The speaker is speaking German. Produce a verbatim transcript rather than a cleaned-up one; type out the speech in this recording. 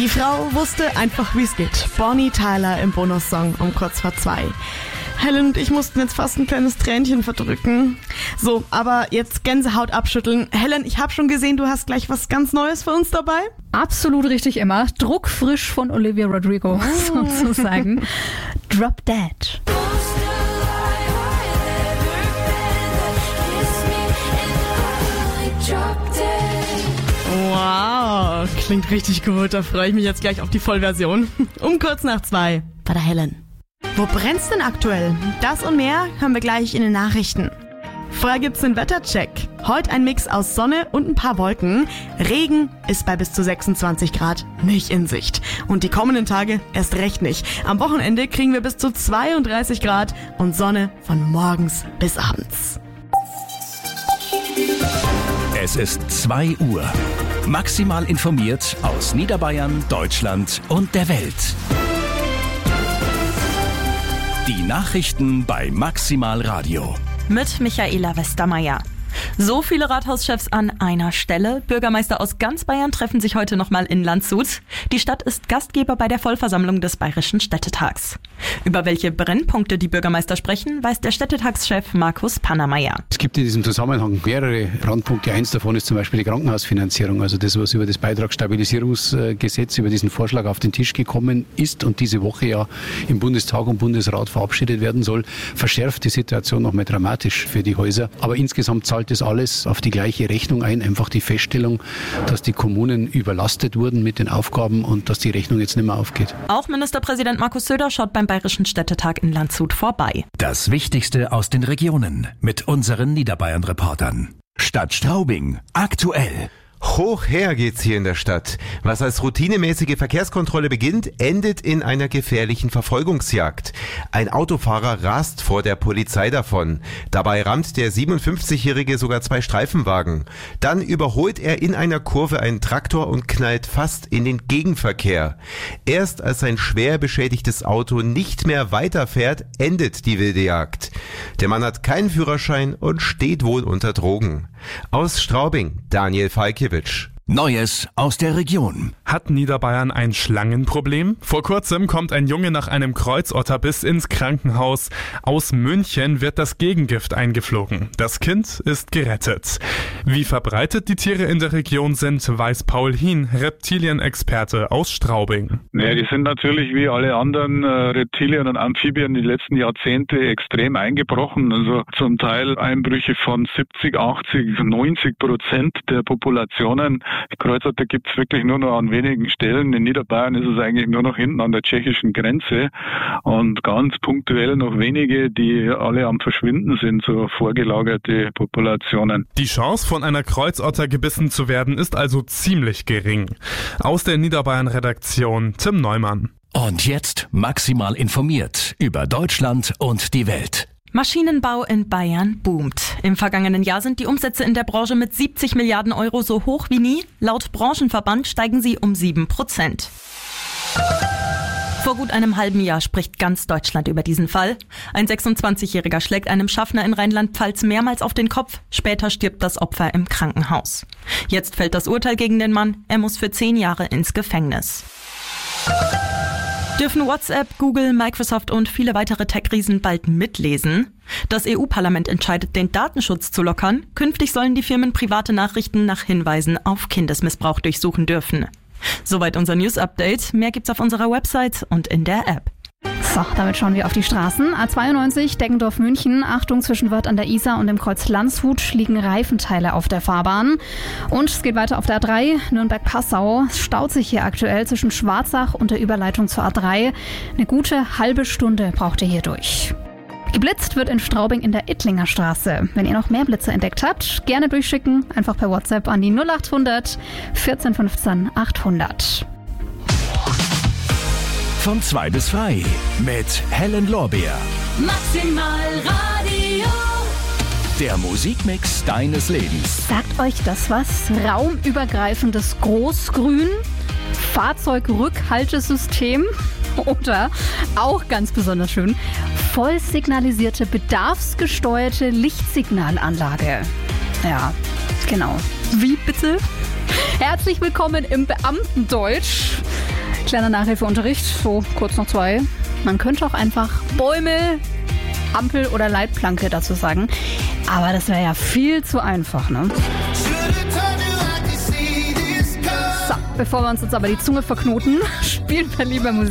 Die Frau wusste einfach, wie es geht. Bonnie Tyler im Bonussong um kurz vor zwei. Helen und ich mussten jetzt fast ein kleines Tränchen verdrücken. So, aber jetzt Gänsehaut abschütteln. Helen, ich habe schon gesehen, du hast gleich was ganz Neues für uns dabei. Absolut richtig, immer. Druckfrisch von Olivia Rodrigo, oh. sozusagen. Drop Dead. Wow, klingt richtig gut. Da freue ich mich jetzt gleich auf die Vollversion. Um kurz nach zwei bei der Helen. Wo brennt's denn aktuell? Das und mehr hören wir gleich in den Nachrichten. Vorher gibt's den Wettercheck. Heute ein Mix aus Sonne und ein paar Wolken. Regen ist bei bis zu sechsundzwanzig Grad nicht in Sicht. Und die kommenden Tage erst recht nicht. Am Wochenende kriegen wir bis zu zweiunddreißig Grad und Sonne von morgens bis abends. Es ist zwei Uhr. Maximal informiert aus Niederbayern, Deutschland und der Welt. Die Nachrichten bei Maximal Radio. Mit Michaela Westermeier. So viele Rathauschefs an einer Stelle. Bürgermeister aus ganz Bayern treffen sich heute nochmal in Landshut. Die Stadt ist Gastgeber bei der Vollversammlung des Bayerischen Städtetags. Über welche Brennpunkte die Bürgermeister sprechen, weiß der Städtetagschef Markus Pannermeier. Es gibt in diesem Zusammenhang mehrere Brandpunkte. Eins davon ist zum Beispiel die Krankenhausfinanzierung, also das, was über das Beitragsstabilisierungsgesetz, über diesen Vorschlag auf den Tisch gekommen ist und diese Woche ja im Bundestag und Bundesrat verabschiedet werden soll, verschärft die Situation nochmal dramatisch für die Häuser. Aber insgesamt zahlt das alles auf die gleiche Rechnung ein, einfach die Feststellung, dass die Kommunen überlastet wurden mit den Aufgaben und dass die Rechnung jetzt nicht mehr aufgeht. Auch Ministerpräsident Markus Söder schaut beim Bayerischen Städtetag in Landshut vorbei. Das Wichtigste aus den Regionen mit unseren Niederbayern-Reportern. Stadt Straubing, aktuell. Hoch her geht's hier in der Stadt. Was als routinemäßige Verkehrskontrolle beginnt, endet in einer gefährlichen Verfolgungsjagd. Ein Autofahrer rast vor der Polizei davon. Dabei rammt der siebenundfünfzigjährige sogar zwei Streifenwagen. Dann überholt er in einer Kurve einen Traktor und knallt fast in den Gegenverkehr. Erst als sein schwer beschädigtes Auto nicht mehr weiterfährt, endet die wilde Jagd. Der Mann hat keinen Führerschein und steht wohl unter Drogen. Aus Straubing, Daniel Falkiewicz. Neues aus der Region. Hat Niederbayern ein Schlangenproblem? Vor kurzem kommt ein Junge nach einem Kreuzotterbiss ins Krankenhaus. Aus München wird das Gegengift eingeflogen. Das Kind ist gerettet. Wie verbreitet die Tiere in der Region sind, weiß Paul Hien, Reptilienexperte aus Straubing. Naja, die sind natürlich wie alle anderen äh, Reptilien und Amphibien die letzten Jahrzehnte extrem eingebrochen. Also zum Teil Einbrüche von siebzig, achtzig, neunzig Prozent der Populationen. Kreuzotter gibt es wirklich nur noch an wenigen Stellen. In Niederbayern ist es eigentlich nur noch hinten an der tschechischen Grenze und ganz punktuell noch wenige, die alle am Verschwinden sind, so vorgelagerte Populationen. Die Chance, von einer Kreuzotter gebissen zu werden, ist also ziemlich gering. Aus der Niederbayern-Redaktion Tim Neumann. Und jetzt maximal informiert über Deutschland und die Welt. Maschinenbau in Bayern boomt. Im vergangenen Jahr sind die Umsätze in der Branche mit siebzig Milliarden Euro so hoch wie nie. Laut Branchenverband steigen sie um sieben Prozent. Vor gut einem halben Jahr spricht ganz Deutschland über diesen Fall. Ein sechsundzwanzigjähriger schlägt einem Schaffner in Rheinland-Pfalz mehrmals auf den Kopf. Später stirbt das Opfer im Krankenhaus. Jetzt fällt das Urteil gegen den Mann. Er muss für zehn Jahre ins Gefängnis. Dürfen WhatsApp, Google, Microsoft und viele weitere Tech-Riesen bald mitlesen? Das E U-Parlament entscheidet, den Datenschutz zu lockern. Künftig sollen die Firmen private Nachrichten nach Hinweisen auf Kindesmissbrauch durchsuchen dürfen. Soweit unser News-Update. Mehr gibt's auf unserer Website und in der App. So, damit schauen wir auf die Straßen. A zweiundneunzig, Deggendorf-München. Achtung, zwischen Wörth an der Isar und dem Kreuz Landshut liegen Reifenteile auf der Fahrbahn. Und es geht weiter auf der A drei, Nürnberg-Passau. Es staut sich hier aktuell zwischen Schwarzach und der Überleitung zur A drei. Eine gute halbe Stunde braucht ihr hier durch. Geblitzt wird in Straubing in der Ittlinger Straße. Wenn ihr noch mehr Blitze entdeckt habt, gerne durchschicken. Einfach per WhatsApp an die null achthundert vierzehn fünfzehn achthundert. Von zwei bis drei mit Helen Lorbeer. Maximal Radio. Der Musikmix deines Lebens. Sagt euch das was? Raumübergreifendes Großgrün, Fahrzeugrückhaltesystem oder auch ganz besonders schön, voll signalisierte, bedarfsgesteuerte Lichtsignalanlage. Ja, genau. Wie bitte? Herzlich willkommen im Beamtendeutsch. Kleiner Nachhilfeunterricht, so kurz nach zwei. Man könnte auch einfach Bäume, Ampel oder Leitplanke dazu sagen. Aber das wäre ja viel zu einfach, ne? So, bevor wir uns jetzt aber die Zunge verknoten, spielen wir lieber Musik.